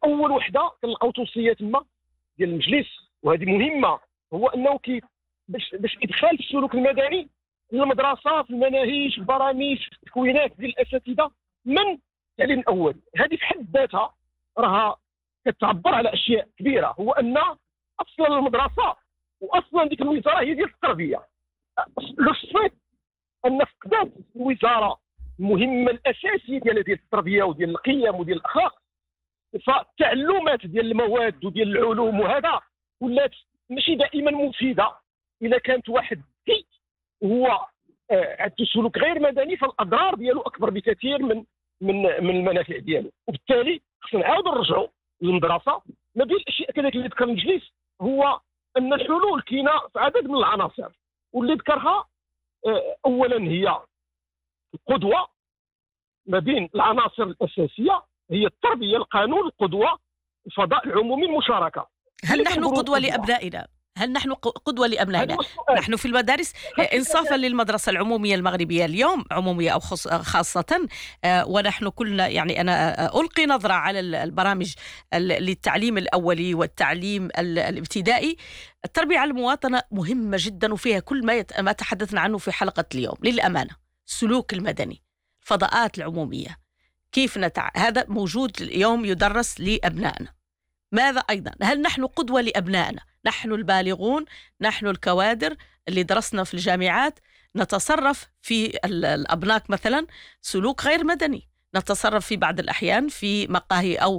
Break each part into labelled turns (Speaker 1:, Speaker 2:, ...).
Speaker 1: اول وحده كنلقاو توصيه تما ديال المجلس، وهذه مهمه، هو انه باش ادخال السلوك المدني في المدرسه، في المناهج، في البرامج، في التكوينات ديال الاساتذه من التعليم الاول. هذه في حد ذاتها راها كتعبر على اشياء كبيره، هو ان اصلا المدرسه واصلا ديك الوزاره هي ديال التربيه. لو صفيت ان فقدات الوزاره المهمه الاساسيه ديال التربيه وديال القيم وديال الاخلاق، فالتعلمات ديال المواد وديال العلوم وهذا ولات ماشي دائما مفيده. اذا كانت واحد ذكي وهو عنده سلوك غير مدني، فالاضرار ديالو اكبر بكثير من المنافع ديالو. وبالتالي خصنا نعاودوا نرجعوا للمدرسه. ما بين الاشياء كذلك اللي ذكر المجلس هو ان الحلول كاينه في عدد من العناصر، واللي ذكرها اولا هي القدوه. ما بين العناصر الاساسيه هي التربيه، القانون، القدوه، الفضاء العمومي، المشاركه.
Speaker 2: هل نحن قدوه لابنائنا؟ هل نحن قدوة لأبنائنا؟ نحن في المدارس إنصافا للمدرسة العمومية المغربية اليوم، عمومية أو خاصة، ونحن كلنا يعني أنا ألقي نظرة على البرامج للتعليم الأولي والتعليم الابتدائي. التربية على المواطنة مهمة جدا، وفيها كل ما تحدثنا عنه في حلقة اليوم. للأمانة السلوك المدني، الفضاءات العمومية، كيف هذا موجود اليوم يدرس لأبنائنا. ماذا أيضا؟ هل نحن قدوة لأبنائنا؟ نحن البالغون، نحن الكوادر اللي درسنا في الجامعات نتصرف في الأبناك مثلا سلوك غير مدني، نتصرف في بعض الأحيان في مقاهي أو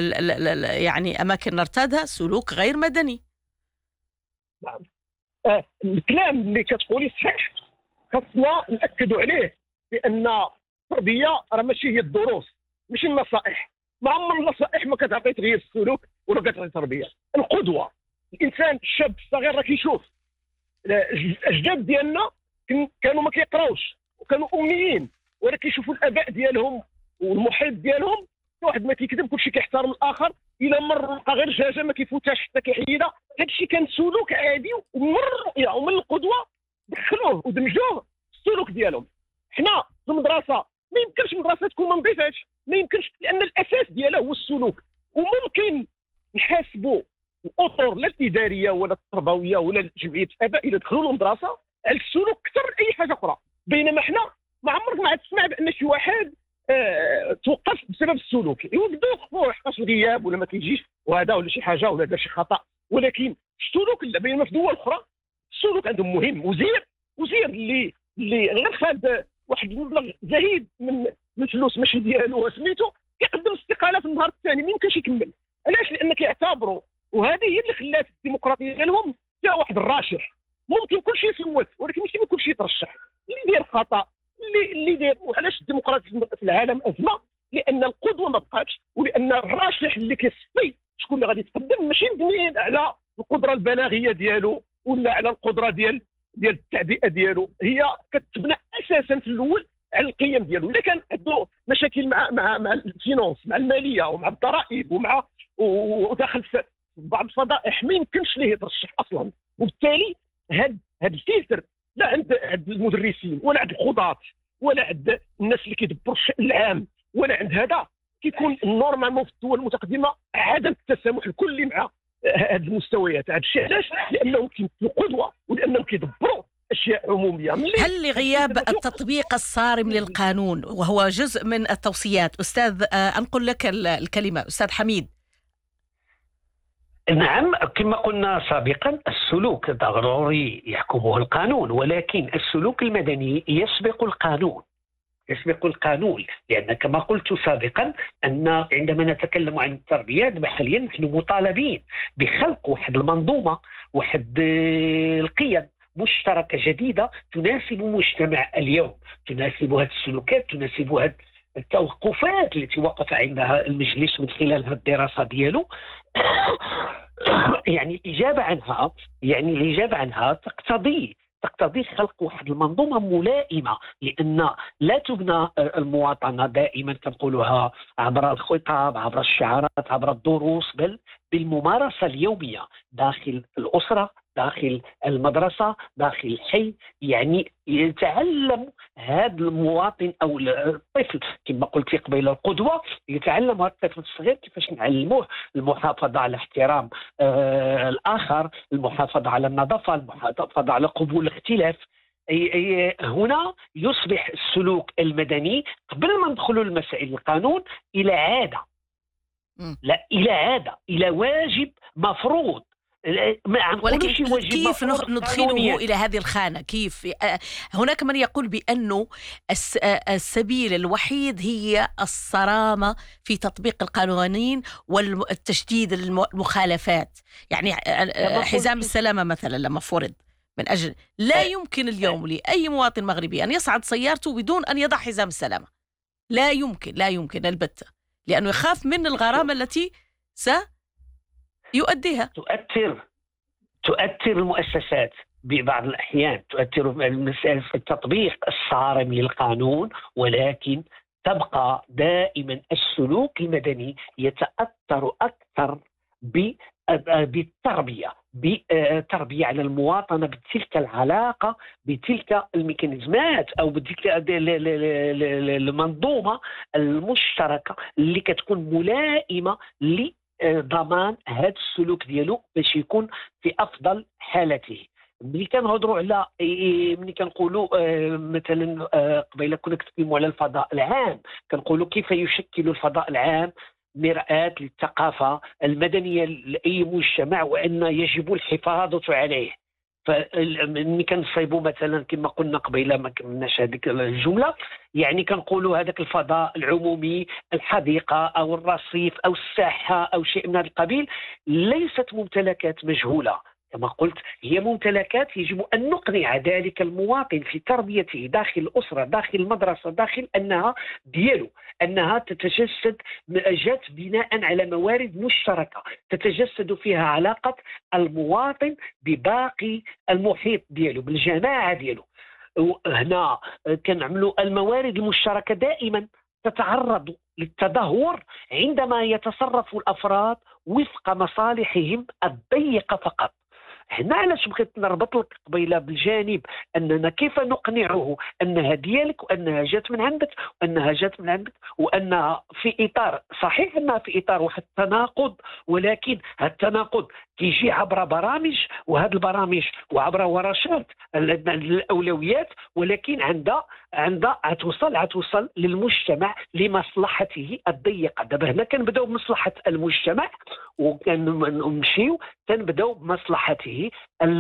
Speaker 2: يعني أماكن نرتادها سلوك غير مدني.
Speaker 1: نعم. الكلام اللي كتقولي صحيح، خصنا نأكدوا عليه بأن التربية راه ماشي هي الدروس، ماشي النصائح. ما عمر النصائح ما كتعطي تغيير السلوك ولا كتعطي تربيه. القدوه، الانسان الشاب الصغير راه كيشوف الاجداد ديالنا كانوا ما كيقراوش وكانوا اميين، ولكن كيشوفوا الاباء ديالهم والمحيط ديالهم، واحد ما كيكذب، كلشي كيحترم الاخر، الى مر لقى غير دجاجه ما كيفوتهاش حتى كيحيدها. هذا الشيء كان سلوك عادي، ومن الرؤيه ومن القدوه دخلوه ودمجوه في السلوك ديالهم. حنا في المدرسه ما يمكنش المدرسه تكون ما نظيفاش، ما يمكنش، لان الاساس ديالها هو السلوك. وممكن نحاسبوا الاطر لا الاداريه ولا التربويه ولا جمعيه الاباء اذا دخلوا للمدرسه على السلوك اكثر من اي حاجه اخرى. بينما حنا ما عمرك ما تسمع بان شي واحد توقف بسبب السلوك، يوقفوا يوقفوه حقاش الغياب ولا ما كيجيش وهذا ولا شي حاجه ولا دار شي خطا. ولكن السلوك لا، بينما في دول اخرى السلوك عندهم مهم. وزير اللي غير خد واحد المبلغ زهيد من الفلوس ماشي ديالو سميتو، كيقدم الاستقاله في النهار الثاني، ما يمكنش يكمل. علاش؟ لان كيعتبروا، وهذه هي اللي خلات الديمقراطيه ديالهم فيها واحد الراشح. ممكن كل شيء يصوت، ولكن ماشي كل شيء يترشح. اللي يدير خطا، اللي يدير. وعلاش الديمقراطيه في العالم ازمه؟ لان القدوه ما بقاتش، ولان الراشح اللي كيصفي شكون اللي غادي يتقدم ماشي مبني على القدره البلاغيه ديالو ولا على القدره ديال التعبئه ديالو. هي كتبنى اساسا في الاول على القيم ديالو. الا كان عنده مشاكل مع الفينونس، مع الماليه ومع الضرائب وداخل في بعض الفضائح، ما يمكنش ليه يترشح اصلا. وبالتالي هاد الفلتر لا عند المدرسين ولا عند القضاة ولا عند الناس اللي كيدبروا الشأن العام ولا عند هذا، كيكون نورمالمون في الدول المتقدمه عدم التسامح الكلي مع هذه المستويات. هذا الشيء علاش؟ لانهم كيمثلوا قدوه ولانهم كيدبروا اشياء عموميه.
Speaker 2: هل لغياب التطبيق الصارم للقانون وهو جزء من التوصيات؟ استاذ انقل لك الكلمه استاذ حميد.
Speaker 3: نعم، كما قلنا سابقا السلوك ضروري يحكمه القانون، ولكن السلوك المدني يسبق القانون، لأن كما قلت سابقا أن عندما نتكلم عن التربية محليا نحن مطالبين بخلق واحد المنظومة، واحد القيم مشتركة جديدة تناسب مجتمع اليوم، تناسب هذه السلوكات، تناسب هذه التوقفات التي وقف عندها المجلس من خلال هذه الدراسة ديالو. يعني الإجابة عنها تقتضي خلق واحد المنظومة ملائمة، لأن لا تبنى المواطنة دائما كنقولوها عبر الخطاب، عبر الشعارات، عبر الدروس، بل بالممارسة اليومية داخل الأسرة، داخل المدرسة داخل الحي، يعني يتعلم هذا المواطن أو الطفل كما قلت قبيل القدوة، يتعلم هذا الطفل الصغير كيفاش نعلموه المحافظة على احترام الآخر، المحافظة على النظافة، المحافظة على قبول الاختلاف. هنا يصبح السلوك المدني قبل ما ندخلوا لمسائل القانون إلى عادة، لا إلى عادة، إلى واجب مفروض.
Speaker 2: ولكن كيف ندخله إلى هذه الخانة؟ كيف؟ هناك من يقول بأنه السبيل الوحيد هي الصرامة في تطبيق القوانين والتشديد المخالفات. يعني حزام السلامة مثلا لما فرض من أجل لا يمكن اليوم لأي مواطن مغربي أن يصعد سيارته بدون أن يضع حزام السلامة. لا يمكن البتة، لأنه يخاف من الغرامة التي سيؤديها.
Speaker 3: تؤثر المؤسسات ببعض الأحيان، تؤثر المسائل في التطبيق الصارم للقانون، ولكن تبقى دائما السلوك المدني يتأثر أكثر بالتربية على المواطنة، بتلك العلاقة، بتلك الميكانيزمات أو بتلك المنظومة المشتركة اللي كتكون ملائمة لضمان هذا السلوك ديالو باش يكون في أفضل حالته. ملي كنهضروا على ملي كنقولوا مثلا قبيله كنا كنتكلموا على الفضاء العام، كنقولوا كيف يشكل الفضاء العام مرآة للثقافة المدنية لأي مجتمع، وأن يجب الحفاظ عليه. فملي كنصيبوا مثلا كما قلنا قبيله ما كملناش هذيك الجملة، يعني كنقولوا هذاك الفضاء العمومي، الحديقة أو الرصيف أو الساحة أو شيء من هذا القبيل، ليست ممتلكات مجهولة كما قلت، هي ممتلكات يجب أن نقنع ذلك المواطن في تربيته داخل الأسرة، داخل المدرسة، داخل أنها ديالو، أنها تتجسد جات بناء على موارد مشتركة تتجسد فيها علاقة المواطن بباقي المحيط ديالو، بالجماعة ديالو. هنا كنعملوا الموارد المشتركة دائما تتعرض للتدهور عندما يتصرف الأفراد وفق مصالحهم الضيقة فقط. هنا علاش بغيت نربط لك قبيله بالجانب اننا كيف نقنعه انها ديالك وانها جات من عندك وانها جات من عندك وانها في اطار صحيح، انها في اطار واحد التناقض، ولكن هذا التناقض كيجي عبر برامج، وهذه البرامج وعبر ورشات الاولويات، ولكن عندها توصل للمجتمع لمصلحته الضيقه. دابا هنا كنبداو بمصلحه المجتمع وكنمشيو كنبداو بمصلحته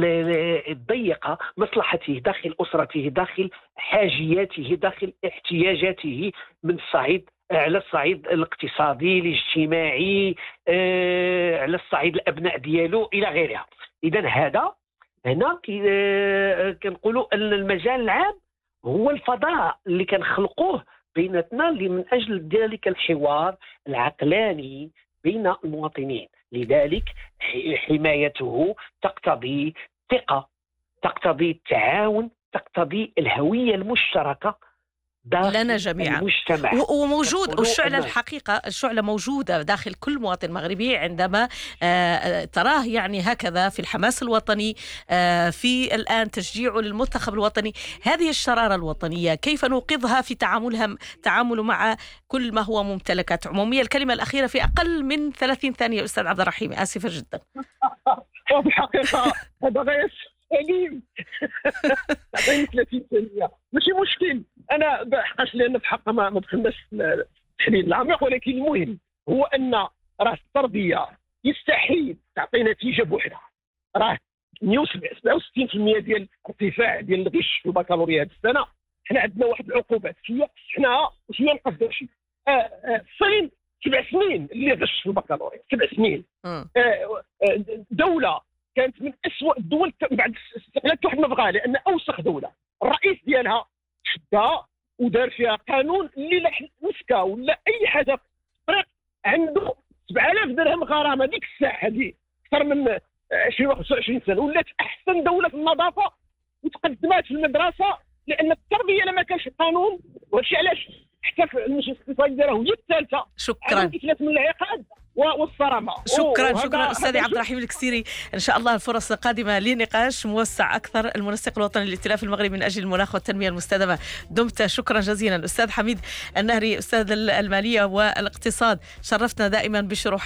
Speaker 3: الضيقه، مصلحته داخل اسرته، داخل حاجياته، داخل احتياجاته من الصعيد على الصعيد الاقتصادي الاجتماعي، على الصعيد الابناء ديالو الى غيرها. اذا هنا كنقولوا ان المجال العام هو الفضاء اللي كنخلقوه بيناتنا من اجل ذلك الحوار العقلاني بين المواطنين. لذلك حمايته تقتضي ثقة، تقتضي التعاون، تقتضي الهوية المشتركة
Speaker 2: لنا جميعا وموجود. والشعلة الحقيقة الشعلة موجودة داخل كل مواطن مغربي عندما تراه يعني هكذا في الحماس الوطني، في الآن تشجيعه للمنتخب الوطني. هذه الشرارة الوطنية كيف نوقظها في تعامل مع كل ما هو ممتلكات عمومية؟ الكلمة الأخيرة في أقل من 30 ثانية أستاذ عبد الرحيم، آسفة جدا.
Speaker 1: في الحقيقة هذا غير سليم. 30 ثانية ماشي مشكل، انا بحقاش لان في حق ما دخلناش في التحليل العميق، ولكن المهم هو ان راه التربيه يستحيل تعطي نتيجه بوحدها. راه 67% ديال ارتفاع ديال الغش في البكالوريا هذه السنه. حنا عندنا واحد العقوبات شفناها وشي نقدر شي الصين 7 سنين اللي غش في البكالوريا، 7 سنين. دوله كانت من أسوأ الدول بعد استقلال واحد المبغى، لان اوسخ دوله الرئيس ديالها شدها ودار فيها قانون اللي لا مسكه ولا اي حاجه في الطريق عنده 7000 درهم غرامه. ديك الساعه هذه اكثر من 25 سنه ولات احسن دوله في النظافه وتقدمات في المدرسه، لان التربيه لما كانش قانون. وهادشي علاش حتى في المجلس الاقتصادي داره هي الثالثه.
Speaker 2: شكرا.
Speaker 1: من العقاد والصرامه.
Speaker 2: شكرا استاذ عبد الرحيم الكسيري. ان شاء الله الفرص قادمه لنقاش موسع اكثر. المنسق الوطني للائتلاف المغربي من اجل المناخ والتنميه المستدامه، دمت. شكرا جزيلا. الاستاذ حميد النهري، استاذ الماليه والاقتصاد، شرفتنا دائما بشروحات